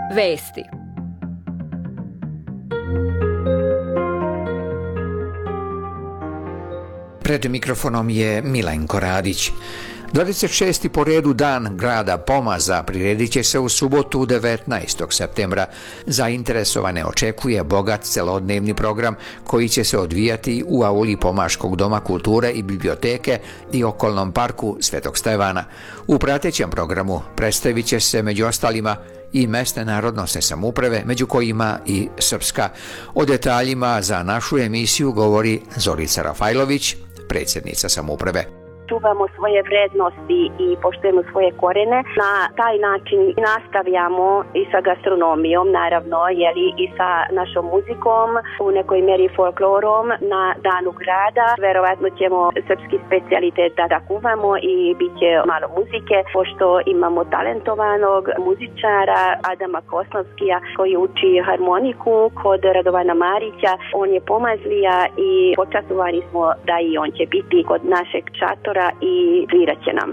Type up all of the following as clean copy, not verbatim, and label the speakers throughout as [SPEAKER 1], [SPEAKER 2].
[SPEAKER 1] Vesti.
[SPEAKER 2] Pred mikrofonom je Milenko Radić. 26. po redu dan grada Pomaza priredit će se u subotu 19. septembra. Zainteresovane očekuje bogat celodnevni program koji će se odvijati u auli Pomaškog doma kulture i biblioteke i okolnom parku Svetog Stevana. U pratećem programu predstavit će se među ostalima i mesne narodnosne samouprave, među kojima i srpska. O detaljima za našu emisiju govori Zorica Rafajlović, predsjednica samouprave.
[SPEAKER 3] Čuvamo svoje vrednosti i poštujemo svoje korene. Na taj način nastavljamo i sa gastronomijom, naravno, i sa našom muzikom, u nekoj meri folklorom na danu grada. Verovatno ćemo srpski specijalitet da kuvamo i bit će malo muzike, pošto imamo talentovanog muzičara Adama Kosnovskija koji uči harmoniku kod Radovana Marića. On je pomazlija i počastovani smo da i on će biti kod našeg čatora i svirat će nam.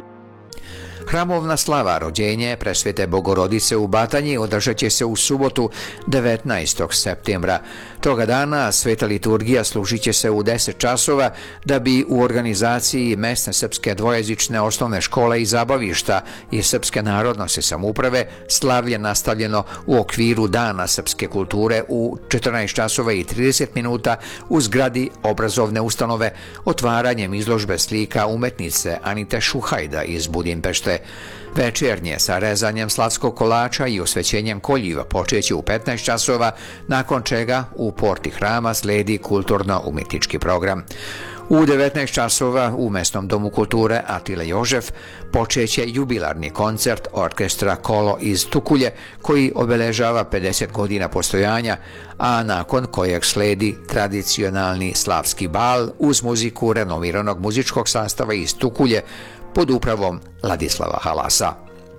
[SPEAKER 2] Hramovna slava rođenje Presvete Bogorodice u Batanji održat će se u subotu 19. septembra. Toga dana sveta liturgija služit će se u 10 časova da bi u organizaciji mesne srpske dvojezične osnovne škole i zabavišta i srpske narodnosne samouprave slavlje nastavljeno u okviru Dana srpske kulture u 14 časova i 30 minuta u zgradi obrazovne ustanove otvaranjem izložbe slika umetnice Anite Šuhajda iz Budimpešte. Večernje sa rezanjem slatskog kolača i osvećenjem koljiva počeće u 15 časova, nakon čega u porti hrama sledi kulturno-umjetnički program. U 19 časova u Mesnom domu kulture Atile Jožef počeće jubilarni koncert orkestra Kolo iz Tukulje koji obeležava 50 godina postojanja, a nakon kojeg sledi tradicionalni slavski bal uz muziku renomiranog muzičkog sastava iz Tukulje pod upravom Ladislava Halasa.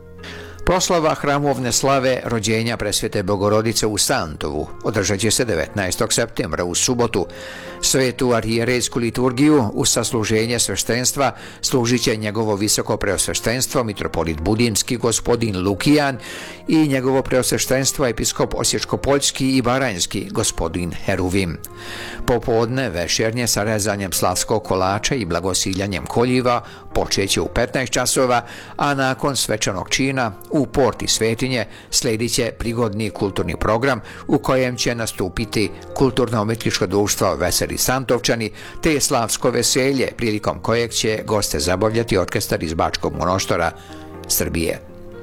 [SPEAKER 2] Proslava hramovne slave rođenja Presvete Bogorodice u Santovu održat će se 19. septembra u subotu. Svetu arhijerejsku liturgiju uz sasluženje sveštenstva služit će njegovo visoko preosveštenstvo mitropolit Budimski gospodin Lukijan i njegovo preosveštenstvo episkop Osječko-Poljski i Baranjski gospodin Heruvim. Popodne večernje sa rezanjem slavskog kolača i blagosiljanjem koljiva počeće u 15 časova, a nakon svečanog čina u porti Svetinje sledit će prigodni kulturni program u kojem će nastupiti kulturno-umjetničko društvo Veseli Santovčani te slavsko veselje prilikom kojeg će goste zabavljati orkestar iz Bačkog Monoštora, Srbije.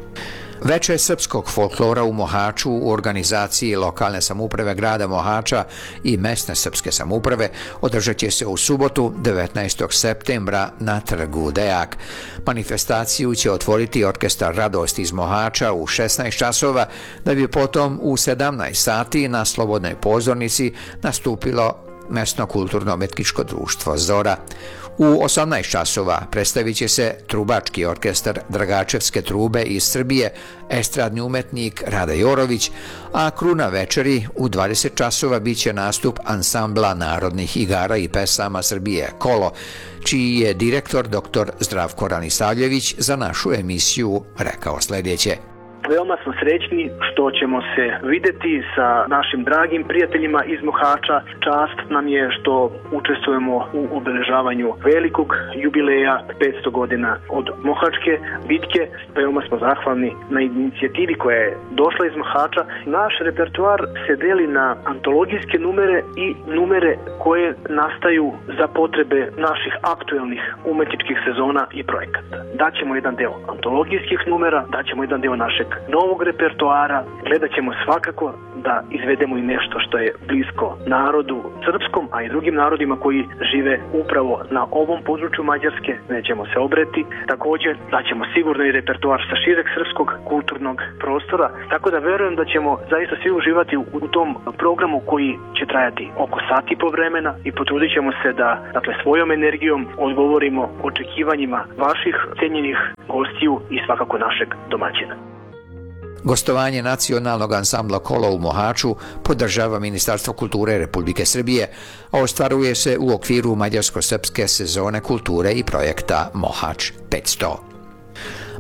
[SPEAKER 2] Veče srpskog folklora u Mohaču u organizaciji lokalne samouprave grada Mohača i mesne srpske samouprave održat će se u subotu 19. septembra na trgu Dejak. Manifestaciju će otvoriti orkestar Radost iz Mohača u 16 časova, da bi potom u 17 sati na slobodnoj pozornici nastupilo Mesno kulturno-umjetničko društvo Zora. U 18 časova predstavit će se trubački orkestar Dragačevske trube iz Srbije, estradni umetnik Rada Jorović, a kruna večeri u 20 časova bit će nastup ansambla narodnih igara i pesama Srbije Kolo, čiji je direktor dr. Zdravko Ranisavljević za našu emisiju rekao sljedeće.
[SPEAKER 4] Veoma smo srećni što ćemo se vidjeti sa našim dragim prijateljima iz Mohača. Čast nam je što učestvujemo u obeležavanju velikog jubileja 500 godina od Mohačke bitke. Veoma smo zahvalni na inicijativi koja je došla iz Mohača. Naš repertoar se deli na antologijske numere i numere koje nastaju za potrebe naših aktuelnih umetničkih sezona i projekata. Daćemo jedan deo antologijskih numera, daćemo jedan deo našeg novog repertoara, gledat ćemo svakako da izvedemo i nešto što je blisko narodu srpskom, a i drugim narodima koji žive upravo na ovom području Mađarske, nećemo se obreti. Također daćemo sigurno i repertoar sa šireg srpskog kulturnog prostora, tako da verujem da ćemo zaista svi uživati u tom programu koji će trajati oko sat i po vremena i potrudit ćemo se da svojom energijom odgovorimo očekivanjima vaših cijenjenih gostiju i svakako našeg domaćina.
[SPEAKER 2] Gostovanje nacionalnog ansambla Kolo u Mohaču podržava Ministarstvo kulture Republike Srbije, a ostvaruje se u okviru mađarsko-srpske sezone kulture i projekta Mohač 500.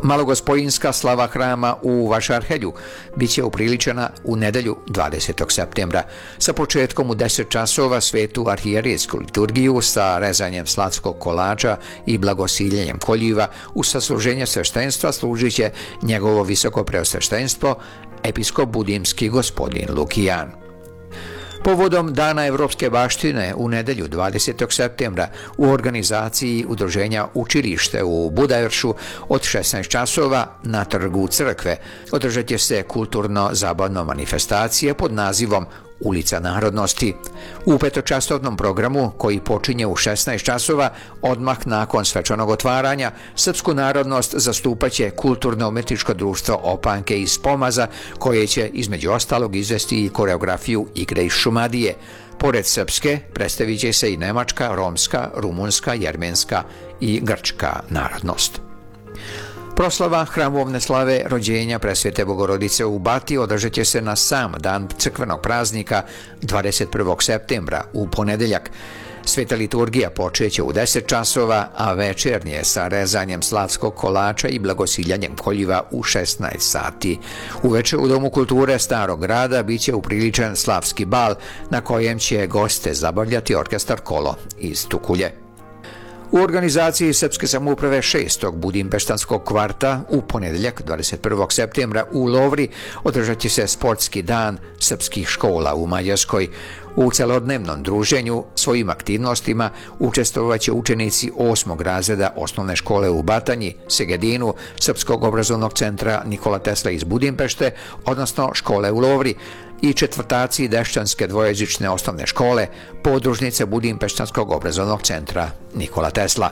[SPEAKER 2] Malogospojinska slava hrama u Vašarhelju biće upriličena u nedelju 20. septembra. Sa početkom u 10 časova svetu arhijerejsku liturgiju sa rezanjem slatskog kolača i blagosiljenjem koljiva u sasluženje sveštenstva služit će njegovo visoko preosveštenstvo episkop budimski gospodin Lukijan. Povodom Dana evropske baštine u nedelju 20. septembra u organizaciji udruženja Učilište u Budajršu od 16 časova na trgu crkve održat će se kulturno-zabavna manifestacija pod nazivom Ulica narodnosti. U petočasovnom programu, koji počinje u 16 časova, odmah nakon svečanog otvaranja, srpsku narodnost zastupaće kulturno-umetničko društvo Opanke iz Pomaza, koje će između ostalog izvesti i koreografiju igre iz Šumadije. Pored srpske, predstavit će se i nemačka, romska, rumunska, jermenska i grčka narodnost. Proslava hramovne slave rođenja Presvete Bogorodice u Bati održat će se na sam dan crkvenog praznika 21. septembra u ponedeljak. Sveta liturgija počeće u 10 časova, a večernje sa rezanjem slatskog kolača i blagosiljanjem koljiva u 16 sati. Uveče u Domu kulture Starog grada biće upriličen slavski bal na kojem će goste zabavljati orkestar Kolo iz Tukulje. U organizaciji Srpske samouprave 6. budimpeštanskog kvarta u ponedeljak 21. septembra u Lovri održat će se sportski dan srpskih škola u Mađarskoj. U celodnevnom druženju svojim aktivnostima učestvovat će učenici 8. razreda osnovne škole u Batanji, Segedinu, Srpskog obrazovnog centra Nikola Tesla iz Budimpešte, odnosno škole u Lovri, i četvrtaci Dešćanske dvojezične osnovne škole, podružnice Budimpeštanskog obrazovnog centra Nikola Tesla.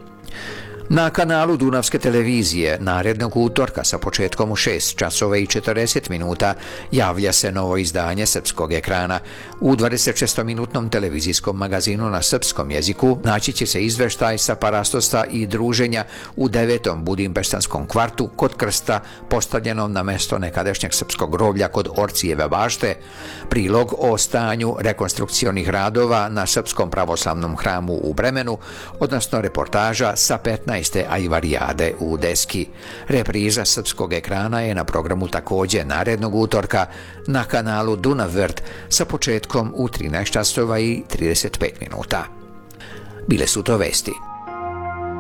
[SPEAKER 2] Na kanalu Dunavske televizije narednog utorka sa početkom u 6 časova i 40 minuta javlja se novo izdanje srpskog ekrana. U 26-minutnom televizijskom magazinu na srpskom jeziku naći će se izveštaj sa parastosa i druženja u 9. budimpeštanskom kvartu kod krsta postavljenom na mesto nekadašnjeg srpskog groblja kod Orcijeve bašte, prilog o stanju rekonstrukcionih radova na Srpskom pravoslavnom hramu u Bremenu, odnosno reportaža sa 15. ajvarijade u Deski. Repriza srpskog ekrana je na programu takođe narednog utorka na kanalu Dunavvert sa početkom u 13 časova i 35 minuta. Bile su to vesti.